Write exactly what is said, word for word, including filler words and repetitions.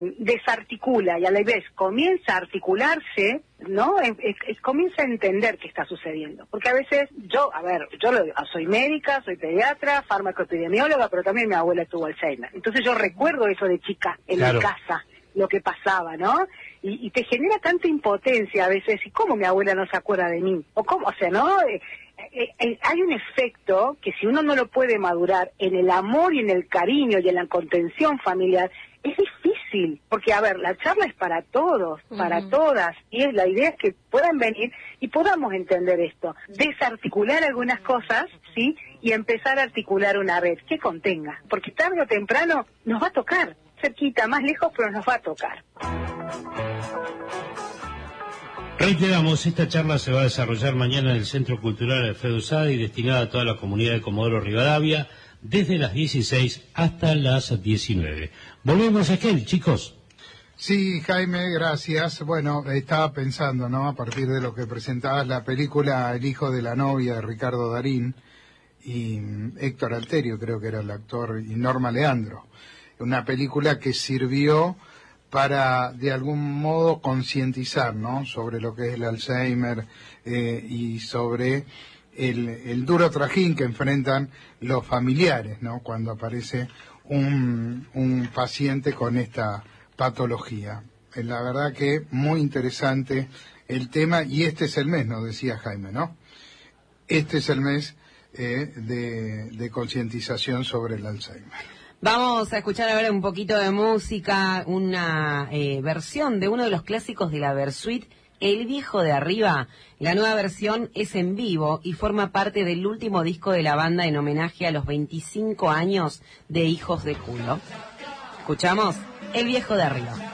desarticula y a la vez comienza a articularse, ¿no? Es, es, es, comienza a entender qué está sucediendo. Porque a veces, yo, a ver, yo lo, soy médica, soy pediatra, farmacoepidemióloga, pero también mi abuela tuvo Alzheimer. Entonces yo recuerdo eso de chica en claro. mi casa, lo que pasaba, ¿no? Y, y te genera tanta impotencia a veces, ¿y cómo mi abuela no se acuerda de mí? O cómo, o sea, ¿no? Eh, eh, eh, hay un efecto que si uno no lo puede madurar en el amor y en el cariño y en la contención familiar, es difícil, porque a ver, la charla es para todos, uh-huh. para todas, y es, la idea es que puedan venir y podamos entender esto, desarticular algunas cosas, ¿sí? Y empezar a articular una red que contenga, porque tarde o temprano nos va a tocar, cerquita, más lejos, pero nos va a tocar. Reiteramos, esta charla se va a desarrollar mañana en el Centro Cultural Alfredo Usada y destinada a toda la comunidad de Comodoro Rivadavia, desde las dieciséis hasta las diecinueve. Volvemos a aquel, chicos. Sí, Jaime, gracias. Bueno, estaba pensando, ¿no?, a partir de lo que presentabas, la película El hijo de la novia de Ricardo Darín y Héctor Alterio, creo que era el actor, y Norma Leandro. Una película que sirvió para, de algún modo, concientizar, ¿no?, sobre lo que es el Alzheimer eh, y sobre el, el duro trajín que enfrentan los familiares, ¿no?, cuando aparece un, un paciente con esta patología. La verdad que muy interesante el tema, y este es el mes, nos decía Jaime, ¿no? Este es el mes eh, de, de concientización sobre el Alzheimer. Vamos a escuchar ahora un poquito de música, una eh, versión de uno de los clásicos de la Versuit, El viejo de arriba. La nueva versión es en vivo y forma parte del último disco de la banda en homenaje a los veinticinco años de Hijos de Culo. ¿Escuchamos? El viejo de arriba.